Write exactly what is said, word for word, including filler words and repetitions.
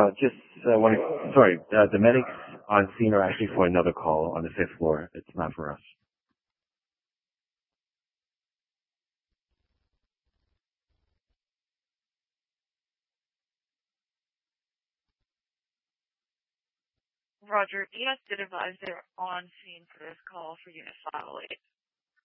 Uh, just uh, one. Sorry, uh, the medics on scene are actually for another call on the fifth floor. It's not for us. Roger, E S did advise they're on scene for this call for Unit five oh eight.